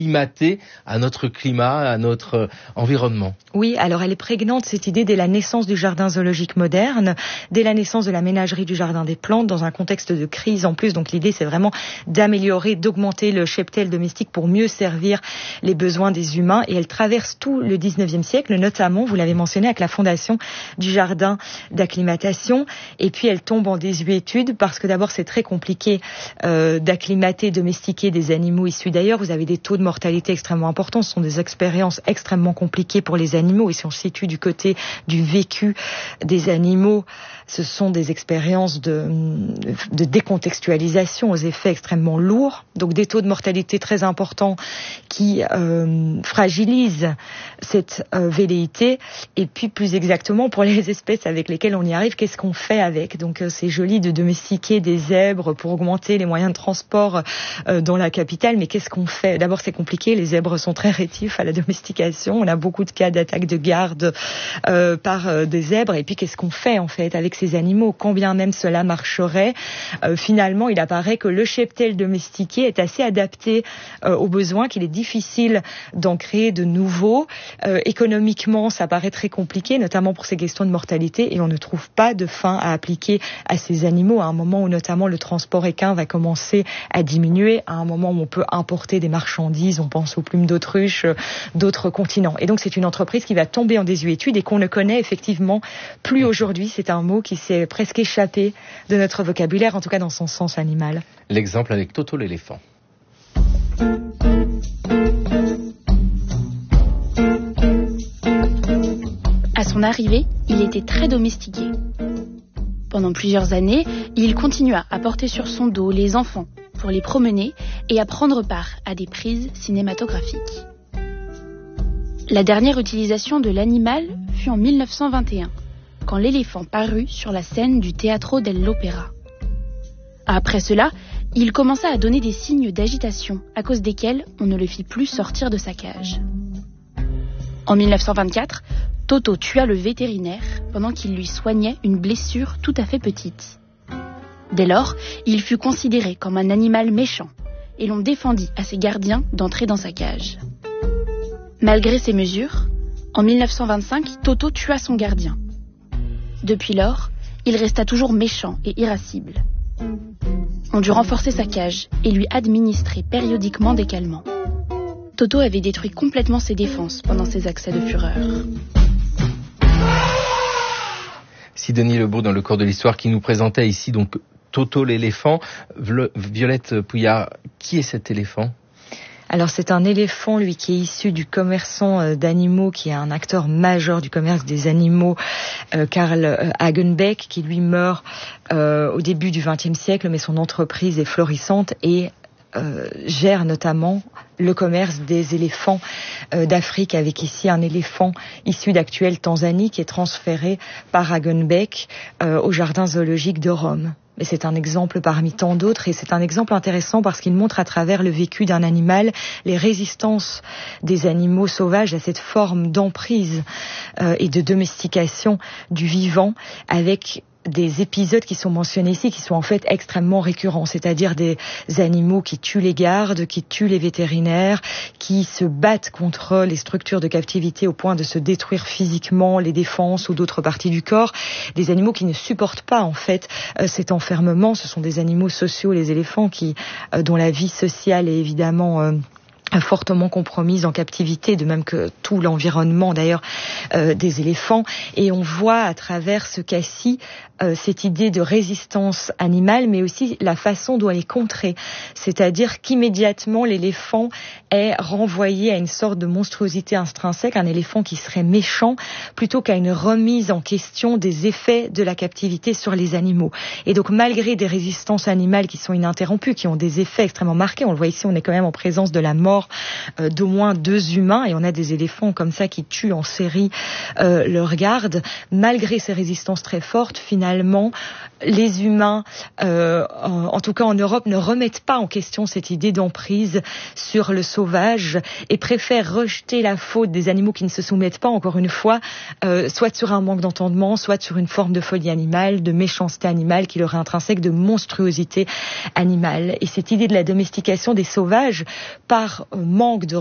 acclimater à notre climat, à notre environnement. Oui, alors elle est prégnante, cette idée, dès la naissance du jardin zoologique moderne, dès la naissance de la ménagerie du jardin des plantes, dans un contexte de crise en plus. Donc l'idée, c'est vraiment d'améliorer, d'augmenter le cheptel domestique pour mieux servir les besoins des humains. Et elle traverse tout le 19e siècle, notamment, vous l'avez mentionné, avec la fondation du jardin d'acclimatation. Et puis elle tombe en désuétude parce que d'abord, c'est très compliqué d'acclimater, domestiquer des animaux issus d'ailleurs. Vous avez des taux de mortalité extrêmement importants. Ce sont des expériences extrêmement compliquées pour les animaux. Et si on se situe du côté du vécu des animaux, ce sont des expériences de décontextualisation aux effets extrêmement lourds. Donc des taux de mortalité très importants qui fragilisent cette velléité. Et puis plus exactement, pour les espèces avec lesquelles on y arrive, qu'est-ce qu'on fait avec ? Donc c'est joli de domestiquer des zèbres pour augmenter les moyens de transport dans la capitale, mais qu'est-ce qu'on fait ? D'abord, c'est compliqué, les zèbres sont très rétifs à la domestication. On a beaucoup de cas d'attaque de garde par des zèbres. Et puis qu'est-ce qu'on fait en fait avec ces animaux ? Quand bien même cela marcherait, finalement, il apparaît que le cheptel domestiqué est assez adapté aux besoins, qu'il est difficile d'en créer de nouveaux. Économiquement, ça paraît très compliqué, notamment pour ces questions de mortalité, et on ne trouve pas de fin à appliquer à ces animaux à un moment où notamment le transport équin va commencer à diminuer, à un moment où on peut importer des marchandises, on pense aux plumes d'autruche, d'autres continents. Et donc c'est une entreprise qui va tomber en désuétude et qu'on ne connaît effectivement plus aujourd'hui. C'est un mot qui s'est presque échappé de notre vocabulaire, en tout cas dans son sens animal. L'exemple avec Toto l'éléphant. À son arrivée, il était très domestiqué. Pendant plusieurs années, il continua à porter sur son dos les enfants pour les promener et à prendre part à des prises cinématographiques. La dernière utilisation de l'animal fut en 1921, quand l'éléphant parut sur la scène du Teatro dell'Opera. Après cela, il commença à donner des signes d'agitation à cause desquels on ne le fit plus sortir de sa cage. En 1924, Toto tua le vétérinaire pendant qu'il lui soignait une blessure tout à fait petite. Dès lors, il fut considéré comme un animal méchant et l'on défendit à ses gardiens d'entrer dans sa cage. Malgré ces mesures, en 1925, Toto tua son gardien. Depuis lors, il resta toujours méchant et irascible. On dut renforcer sa cage et lui administrer périodiquement des calmants. Toto avait détruit complètement ses défenses pendant ses accès de fureur. Sidonie Lebourg dans le cours de l'histoire qui nous présentait ici donc Toto l'éléphant. Violette Pouillard, qui est cet éléphant ? Alors c'est un éléphant, lui, qui est issu du commerçant d'animaux, qui est un acteur majeur du commerce des animaux, Karl Hagenbeck, qui lui meurt au début du XXe siècle, mais son entreprise est florissante et gère notamment le commerce des éléphants d'Afrique, avec ici un éléphant issu d'actuelle Tanzanie qui est transféré par Hagenbeck au jardin zoologique de Rome. Et c'est un exemple parmi tant d'autres, et c'est un exemple intéressant parce qu'il montre à travers le vécu d'un animal les résistances des animaux sauvages à cette forme d'emprise et de domestication du vivant, avec des épisodes qui sont mentionnés ici, qui sont en fait extrêmement récurrents, c'est-à-dire des animaux qui tuent les gardes, qui tuent les vétérinaires, qui se battent contre les structures de captivité au point de se détruire physiquement les défenses ou d'autres parties du corps, des animaux qui ne supportent pas en fait cet enfermement. Ce sont des animaux sociaux, les éléphants, dont la vie sociale est évidemment fortement compromise en captivité, de même que tout l'environnement d'ailleurs des éléphants. Et on voit à travers ce cas-ci cette idée de résistance animale, mais aussi la façon dont elle est contrée. C'est-à-dire qu'immédiatement l'éléphant est renvoyé à une sorte de monstruosité intrinsèque, un éléphant qui serait méchant, plutôt qu'à une remise en question des effets de la captivité sur les animaux. Et donc malgré des résistances animales qui sont ininterrompues, qui ont des effets extrêmement marqués, on le voit ici, on est quand même en présence de la mort d'au moins 2 humains, et on a des éléphants comme ça qui tuent en série leurs gardes. Malgré ces résistances très fortes, finalement, les humains, en tout cas en Europe, ne remettent pas en question cette idée d'emprise sur le sauvage et préfèrent rejeter la faute des animaux qui ne se soumettent pas, encore une fois, soit sur un manque d'entendement, soit sur une forme de folie animale, de méchanceté animale qui leur est intrinsèque, de monstruosité animale. Et cette idée de la domestication des sauvages par manque de